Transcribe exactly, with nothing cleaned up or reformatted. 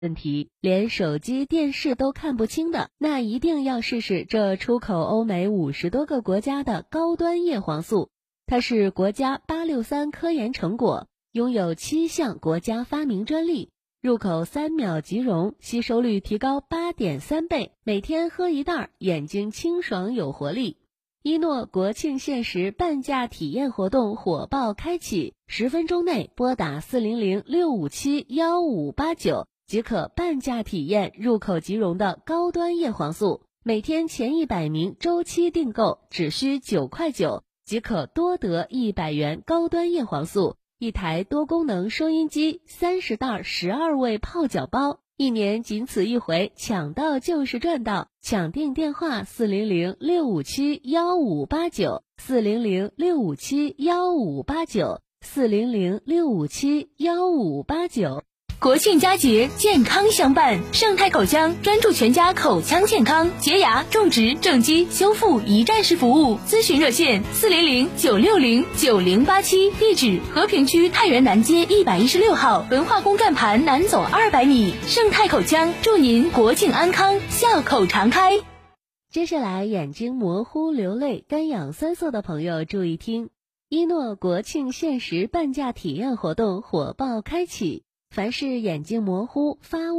问题，连手机、电视都看不清的，那一定要试试这出口欧美五十多个国家的高端叶黄素。它是国家八六三科研成果，拥有七项国家发明专利，入口三秒即溶，吸收率提高 八点三 倍，每天喝一袋，眼睛清爽有活力。一诺国庆限时半价体验活动火爆开启，十分钟内拨打四零零六五七幺五八九即可半价体验入口即溶的高端叶黄素，每天前一百名周期订购只需九块九，即可多得一百元高端叶黄素，一台多功能收音机，三十袋十二味泡脚包。一年仅此一回，抢到就是赚到！抢订电话四零零六五七幺五八九，四零零六五七幺五八九，四零零六五七幺五八九。 国庆佳节，健康相伴。盛泰口腔专注全家口腔健康，洁牙、种植、正畸、修复一站式服务。咨询热线：四零零九六零九零八七。地址：和平区太原南街一百一十六号文化宫站盘南走二百米。盛泰口腔祝您国庆安康，笑口常开。 接下来，眼睛模糊、流泪、干痒酸涩的朋友注意听，一诺国庆限时半价体验活动火爆开启。凡是眼睛模糊、发